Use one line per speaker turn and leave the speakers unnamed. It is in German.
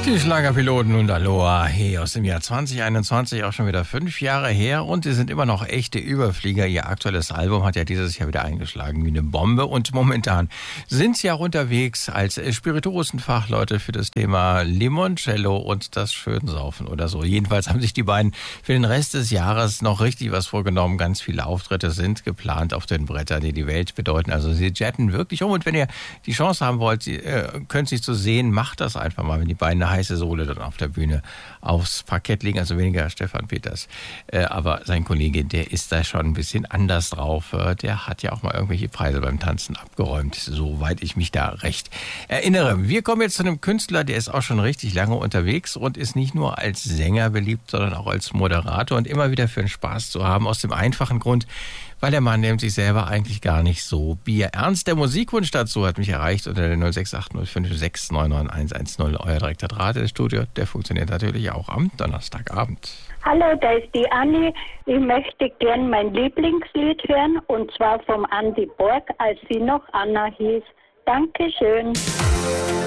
Die Schlagerpiloten und Aloha, hey, aus dem Jahr 2021, auch schon wieder 5 Jahre her, und sie sind immer noch echte Überflieger. Ihr aktuelles Album hat ja dieses Jahr wieder eingeschlagen wie eine Bombe, und momentan sind sie auch unterwegs als Spirituosenfachleute für das Thema Limoncello und das Schönsaufen oder so. Jedenfalls haben sich die beiden für den Rest des Jahres noch richtig was vorgenommen. Ganz viele Auftritte sind geplant auf den Brettern, die die Welt bedeuten. Also sie jetten wirklich um, und wenn ihr die Chance haben wollt, künstlich zu sehen, macht das einfach mal, wenn die beiden eine heiße Sohle dann auf der Bühne aufs Parkett legen, also weniger Stefan Peters. Aber sein Kollege, der ist da schon ein bisschen anders drauf. Der hat ja auch mal irgendwelche Preise beim Tanzen abgeräumt, soweit ich mich da recht erinnere. Wir kommen jetzt zu einem Künstler, der ist auch schon richtig lange unterwegs und ist nicht nur als Sänger beliebt, sondern auch als Moderator und immer wieder für den Spaß zu haben, aus dem einfachen Grund, weil der Mann nimmt sich selber eigentlich gar nicht so bierernst. Der Musikwunsch dazu hat mich erreicht unter der 06805699110. Euer direkter Draht ins Studio, der funktioniert natürlich auch am Donnerstagabend.
Hallo, da ist die Anni. Ich möchte gern mein Lieblingslied hören, und zwar vom Andi Borg, als sie noch Anna hieß. Dankeschön.